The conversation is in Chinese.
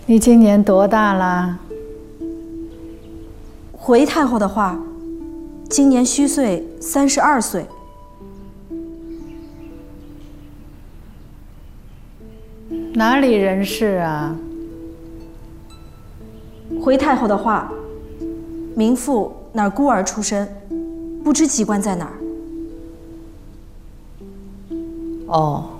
你今年多大了？ 回太后的话，今年虚岁32岁。 哪里人士啊？ 回太后的话，名妇哪儿孤儿出身，不知籍贯在哪儿。 哦。